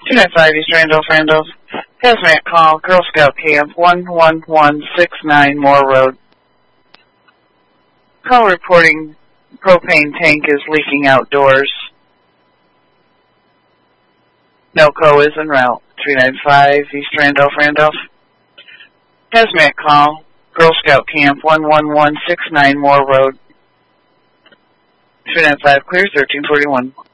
295 East Randolph. Hazmat call, Girl Scout Camp, 11169 Moore Road. Call reporting propane tank is leaking outdoors. NOCO is en route. 395 East Randolph. Hazmat call, Girl Scout Camp, 11169 Moore Road. 395 clear, 1341.